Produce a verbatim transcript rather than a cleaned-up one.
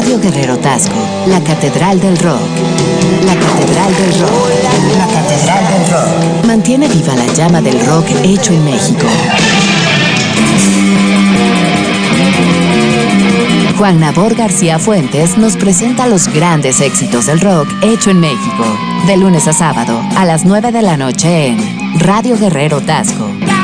Radio Guerrero Tasco, la Catedral del Rock. La Catedral del Rock. La Catedral del Rock. Mantiene viva la llama del rock hecho en México. Juan Nabor García Fuentes nos presenta los grandes éxitos del rock hecho en México. De lunes a sábado, a las nueve de la noche en Radio Guerrero Tasco.